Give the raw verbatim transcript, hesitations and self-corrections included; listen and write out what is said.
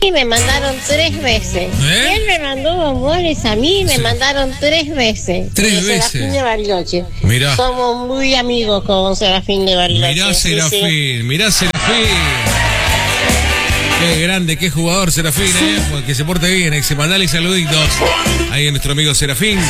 Y me mandaron tres veces. ¿Eh? Y él me mandó bombones a mí, me Sí. mandaron tres veces. Tres de veces. Serafín de Bariloche. Mirá. Somos muy amigos con Serafín de Bariloche. Mirá Sí, Serafín, sí. mirá Serafín. Qué grande, qué jugador Serafín, ¿eh? Que se porte bien, que se mandale saluditos. Ahí a nuestro amigo Serafín.